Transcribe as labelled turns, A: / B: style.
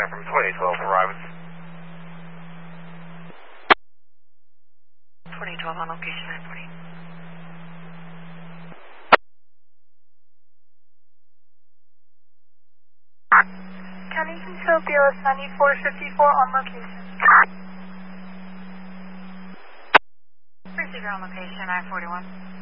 A: Center from 2012 arrivals.
B: 2012 on location 940.
C: County Control BLS 9454 on location.
B: Receiver on location 941.